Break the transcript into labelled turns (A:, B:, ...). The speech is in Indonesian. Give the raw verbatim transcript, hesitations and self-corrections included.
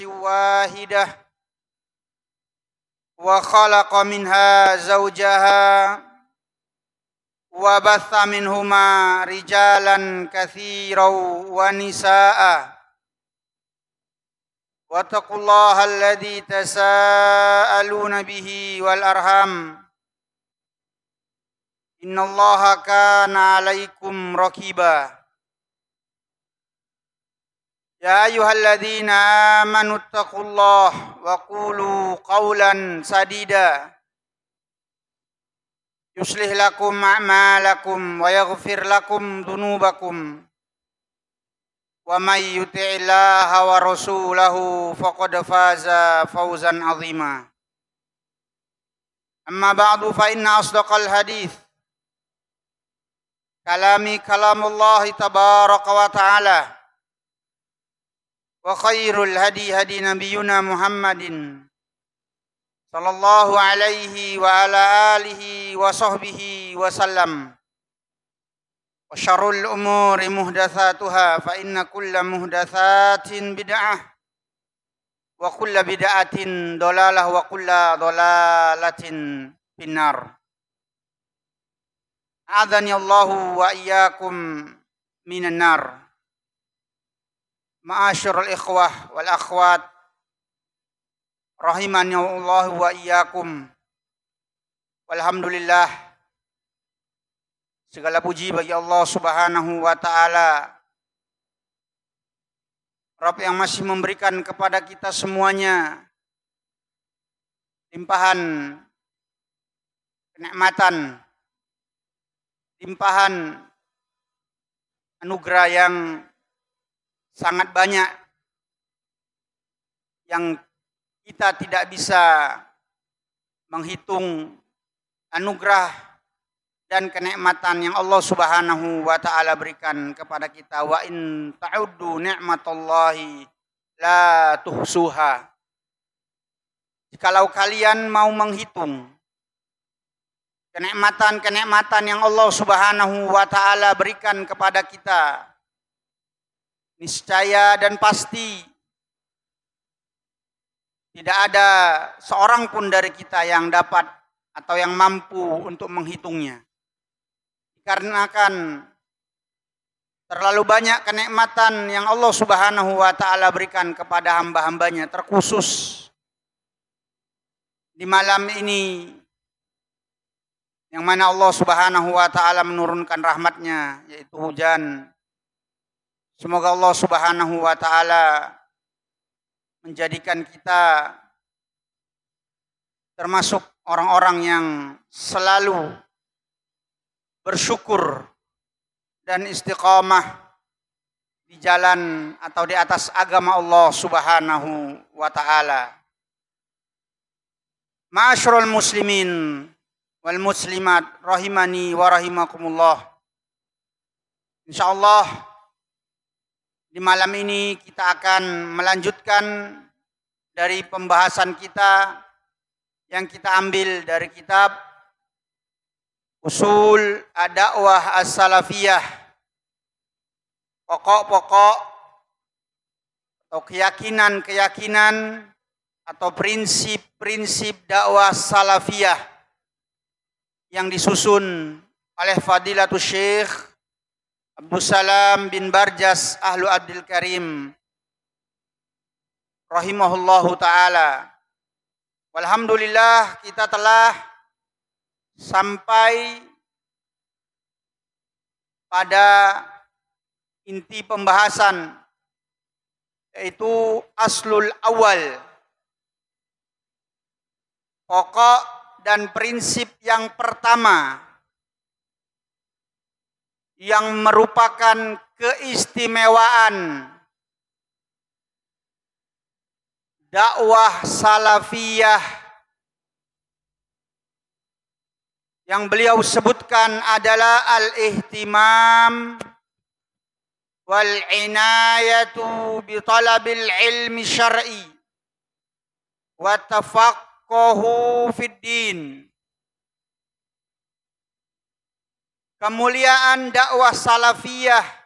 A: واحدة وخلق منها زوجها وبث منهما رجالا كثيرا ونساء واتقوا الله الذي تساءلون به والأرحام إن الله كان عليكم رقيبا يا أيها الذين آمنوا اتقوا الله وقولوا قولا سديدا يصلح لكم أعمالكم ويغفر لكم ذنوبكم ومن يطع الله ورسوله فقد فاز فوزا عظيما أما بعد فإن أصدق الحديث كلامي كلام الله تبارك وتعالى وخير الهدي هدي نبينا محمد صلى الله عليه وعلى آله وصحبه وسلم وشر الأمور محدثاتها فإن كل محدثات بدعة وكل بدعة ضلالة وكل ضلالة في النار أعاذني الله وإياكم من النار. Ma'asyiral ikhwah wal akhwat rahimani Allah wa iyyakum. Walhamdulillah, segala puji bagi Allah Subhanahu wa taala, Rabb yang masih memberikan kepada kita semuanya limpahan kenikmatan, limpahan anugerah yang sangat banyak yang kita tidak bisa menghitung anugerah dan kenikmatan yang Allah Subhanahu wa taala berikan kepada kita. Wa in ta'uddu ni'matallahi la tuhsuha. Jikalau kalian mau menghitung kenikmatan-kenikmatan yang Allah Subhanahu wa taala berikan kepada kita, niscaya dan pasti tidak ada seorang pun dari kita yang dapat atau yang mampu untuk menghitungnya. Dikarenakan terlalu banyak kenikmatan yang Allah Subhanahu wa taala berikan kepada hamba-hambanya, terkhusus di malam ini yang mana Allah Subhanahu wa taala menurunkan rahmatnya, yaitu hujan. Semoga Allah Subhanahu wa taala menjadikan kita termasuk orang-orang yang selalu bersyukur dan istiqamah di jalan atau di atas agama Allah Subhanahu wa taala. Ma'asyiral muslimin wal muslimat rahimani wa rahimakumullah. Insyaallah di malam ini kita akan melanjutkan dari pembahasan kita yang kita ambil dari kitab Usul Ad-Da'wah As-Salafiyah, pokok-pokok atau keyakinan-keyakinan atau prinsip-prinsip dakwah salafiyah yang disusun oleh Fadilatul Syekh Abdul Salam bin Barjas Ahlu Abdul Karim rahimahullahu ta'ala. Walhamdulillah, kita telah sampai pada inti pembahasan, yaitu aslul awal, pokok dan prinsip yang pertama yang merupakan keistimewaan dakwah salafiyah yang beliau sebutkan adalah al-ihtimam wal inayatu bi talabil ilmi syar'i wa tafaqquhu fid din. Kemuliaan dakwah salafiyah